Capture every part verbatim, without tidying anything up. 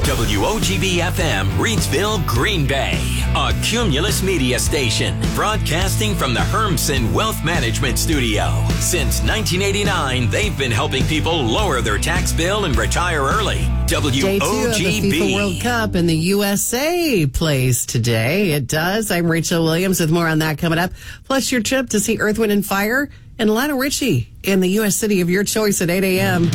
W O G B F M, Reidsville, Green Bay. A Cumulus Media station, broadcasting from the Hermson Wealth Management Studio. Since nineteen eighty-nine, they've been helping people lower their tax bill and retire early. W O G B. Day two of the FIFA World Cup, and the U S A plays today. It does. I'm Rachel Williams with more on that coming up. Plus your trip to see Earth, Wind and Fire and Lionel Richie in the U S city of your choice at eight a.m.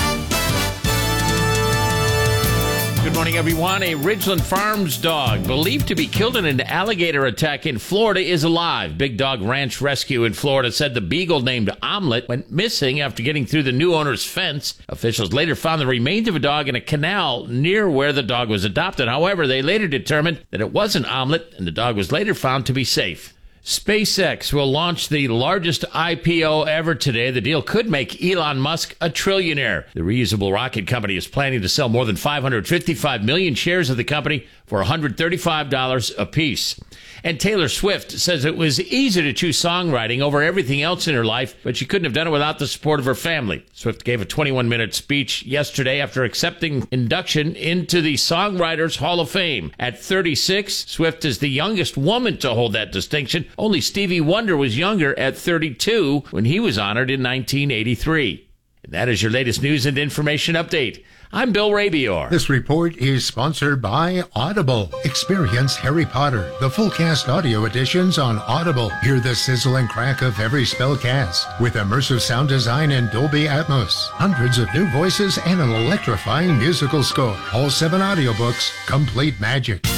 Good morning, everyone. A Ridgeland Farms dog believed to be killed in an alligator attack in Florida is alive. Big Dog Ranch Rescue in Florida said the beagle named Omelette went missing after getting through the new owner's fence. Officials later found the remains of a dog in a canal near where the dog was adopted. However, they later determined that it wasn't Omelette, and the dog was later found to be safe. SpaceX will launch the largest I P O ever today. The deal could make Elon Musk a trillionaire. The reusable rocket company is planning to sell more than five hundred fifty-five million shares of the company for one hundred thirty-five dollars apiece. And Taylor Swift says it was easy to choose songwriting over everything else in her life, but she couldn't have done it without the support of her family. Swift gave a twenty-one minute speech yesterday after accepting induction into the Songwriters Hall of Fame. At thirty-six, Swift is the youngest woman to hold that distinction. Only Stevie Wonder was younger at thirty-two when he was honored in nineteen eighty-three. And that is your latest news and information update. I'm Bill Rabior. This report is sponsored by Audible. Experience Harry Potter, the full cast audio editions on Audible. Hear the sizzle and crack of every spell cast with immersive sound design and Dolby Atmos. Hundreds of new voices and an electrifying musical score. All seven audiobooks, complete magic.